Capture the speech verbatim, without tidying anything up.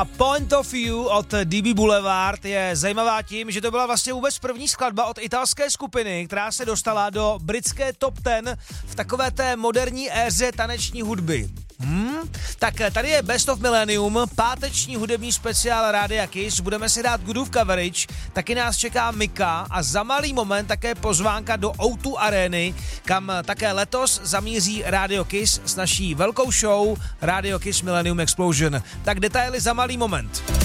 A Point of View od D B Boulevard je zajímavá tím, že to byla vlastně vůbec první skladba od italské skupiny, která se dostala do britské top deset v takové té moderní éře taneční hudby. Hmm? Tak tady je Best of Millennium, páteční hudební speciál Rádia Kiss, budeme si dát Good Coverage, taky nás čeká Mika a za malý moment také pozvánka do O dva Areny, kam také letos zamíří Radio Kiss s naší velkou show Radio Kiss Millennium Explosion. Tak detaily za malý moment.